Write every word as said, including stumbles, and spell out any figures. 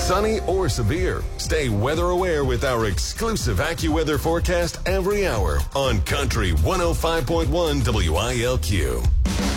Sunny or severe, stay weather aware with our exclusive AccuWeather forecast every hour on Country one oh five point one W I L Q.